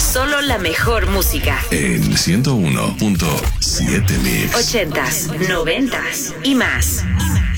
Solo la mejor música. En 101.7 Mix. 80s, 90s y más.